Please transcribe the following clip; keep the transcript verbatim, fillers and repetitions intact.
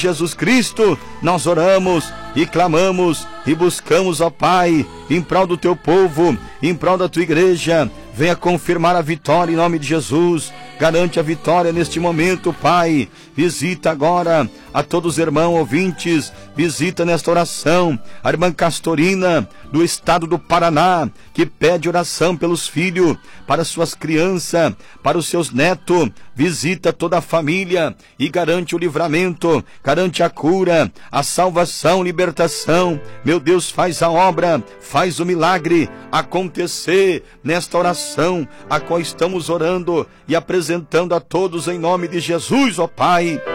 Jesus Cristo, nós oramos e clamamos e buscamos, ó Pai, em prol do teu povo, em prol da tua igreja. Venha confirmar a vitória em nome de Jesus. Garante a vitória neste momento, Pai. Visita agora a todos os irmãos ouvintes. Visita nesta oração a irmã Castorina, do estado do Paraná, que pede oração pelos filhos, para suas crianças, para os seus netos. Visita toda a família e garante o livramento, garante a cura, a salvação, libertação. Meu Deus, faz a obra, faz o milagre acontecer nesta oração a qual estamos orando e apresentando a todos em nome de Jesus, ó Pai.